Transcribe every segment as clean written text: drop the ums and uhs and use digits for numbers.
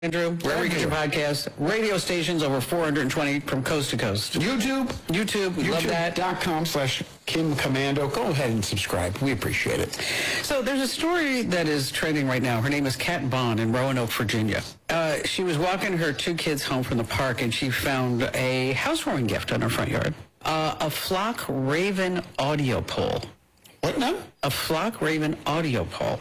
Andrew, wherever you get your podcast, radio stations over 420 from coast to coast. YouTube, we love that. YouTube.com/Kim Commando. Go ahead and subscribe. We appreciate it. So there's a story that is trending right now. Her name is Kat Bond in Roanoke, Virginia. She was walking her two kids home from the park, and she found a housewarming gift in her front yard. A Flock Raven audio pole. What now? A Flock Raven audio pole.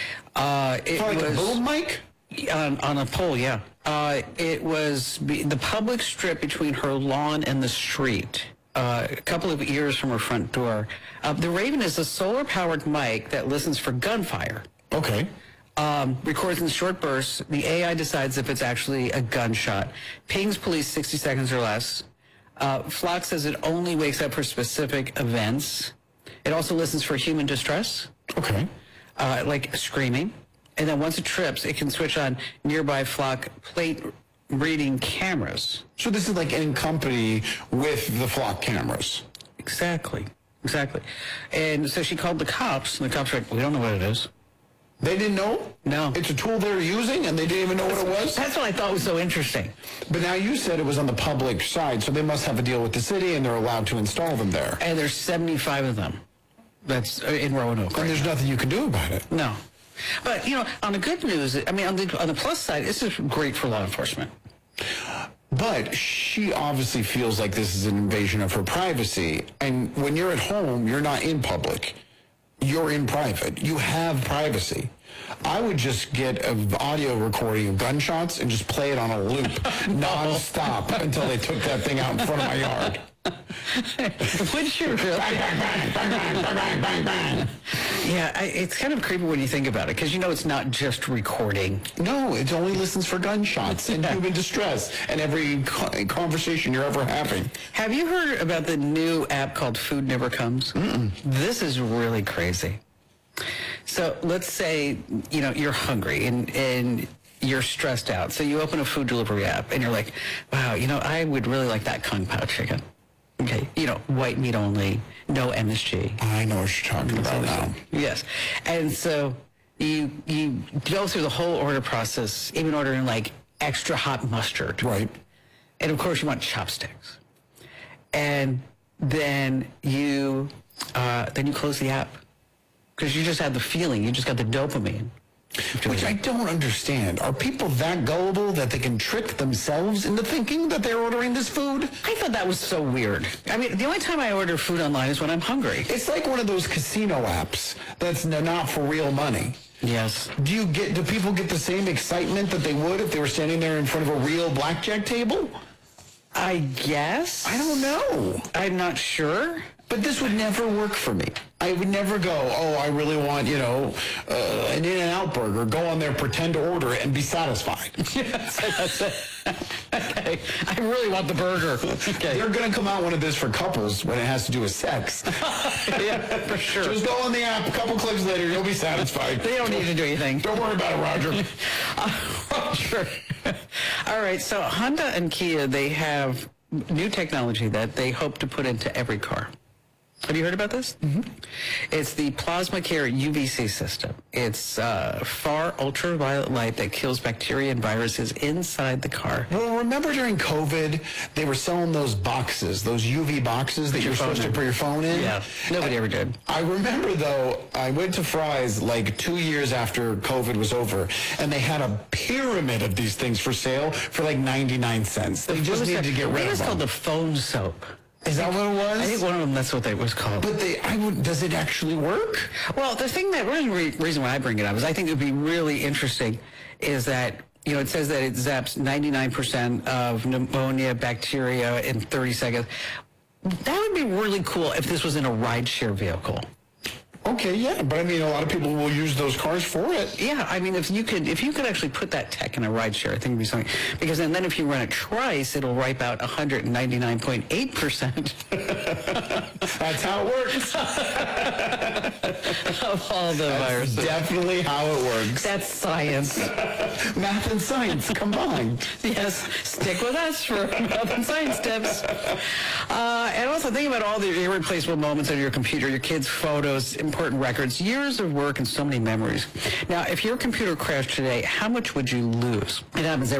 It was a boom mic? On a pole, yeah. It was the public strip between her lawn and the street, a couple of ears from her front door. The Raven is a solar-powered mic that listens for gunfire. Okay. Records in short bursts. The AI decides if it's actually a gunshot. Pings police 60 seconds or less. Flock says it only wakes up for specific events. It also listens for human distress. Okay. Like screaming. And then once it trips, it can switch on nearby Flock plate reading cameras. So this is like in company with the Flock cameras. Exactly. And so she called the cops, and the cops were like, we don't know what it is. They didn't know? No. It's a tool they were using, and they didn't even know what it was? That's what I thought was so interesting. But now you said it was on the public side, so they must have a deal with the city, and they're allowed to install them there. And there's 75 of them. That's in Roanoke. And there's nothing you can do about it. No. But, on the good news, on the plus side, this is great for law enforcement. But she obviously feels like this is an invasion of her privacy. And when you're at home, you're not in public. You're in private. You have privacy. I would just get an audio recording of gunshots and just play it on a loop nonstop until they took that thing out in front of my yard. Would you really? Bang, bang, bang, bang, bang, bang, bang, bang. Yeah, it's kind of creepy when you think about it, because it's not just recording. No, it only listens for gunshots and human distress and every conversation you're ever having. Have you heard about the new app called Food Never Comes? Mm-mm. This is really crazy. So let's say, you're hungry and you're stressed out. So you open a food delivery app and you're like, wow, I would really like that Kung Pao chicken. Okay, white meat only, no MSG. I know what you're talking about now. Yes. And so you go through the whole order process, even ordering like extra hot mustard. Right. And of course you want chopsticks. And then you close the app. Because you just had the feeling, you just got the dopamine. Which I don't understand. Are people that gullible that they can trick themselves into thinking that they're ordering this food? I thought that was so weird. The only time I order food online is when I'm hungry. It's like one of those casino apps that's not for real money. Yes. Do people get the same excitement that they would if they were standing there in front of a real blackjack table? I guess. I don't know. I'm not sure. But this would never work for me. I would never go, I really want, an In-N-Out burger. Go on there, pretend to order it, and be satisfied. Yes, that's it. Okay. I really want the burger. Okay. They're going to come out one of this for couples when it has to do with sex. Yeah, for sure. Just go on the app, a couple clicks later, you'll be satisfied. They don't need to do anything. Don't worry about it, Roger. Sure. All right, so Honda and Kia, they have new technology that they hope to put into every car. Have you heard about this? Mm-hmm. It's the PlasmaCare UVC system. It's far ultraviolet light that kills bacteria and viruses inside the car. Well, remember during COVID, they were selling those boxes, those UV boxes that you're supposed to put your phone in? Yeah, nobody ever did. I remember, though, I went to Fry's like 2 years after COVID was over, and they had a pyramid of these things for sale for like 99 cents. They just needed to get rid of them. It was called the phone soap. Is that what it was? I think one of them, that's what it was called. But does it actually work? Well, the thing reason why I bring it up is I think it would be really interesting is that, it says that it zaps 99% of pneumonia bacteria in 30 seconds. That would be really cool if this was in a rideshare vehicle. Okay, yeah, but a lot of people will use those cars for it. Yeah, if you could actually put that tech in a rideshare, I think it'd be something. Because then if you run it twice, it'll wipe out 199.8%. That's how it works. Of all the viruses. Definitely how it works. That's science. Math and science combined. Yes, stick with us for math and science tips. And also think about all the irreplaceable moments on your computer, your kids' photos. important records, years of work, and so many memories. Now, if your computer crashed today, how much would you lose? It happens